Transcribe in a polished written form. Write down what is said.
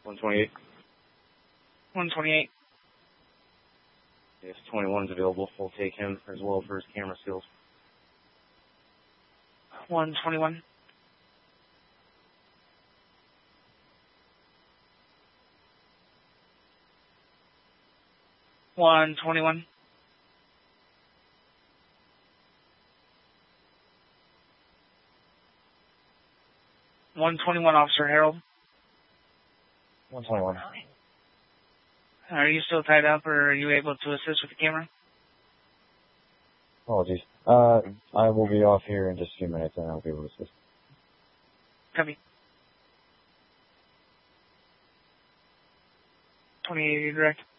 128. 128. Yes, 21 is available. We'll take him as well for his camera skills. 121. 121. 121, Officer Harold. 121. Are you still tied up, or are you able to assist with the camera? Apologies. I will be off here in just a few minutes, and I'll be able to assist. Copy. 28 direct.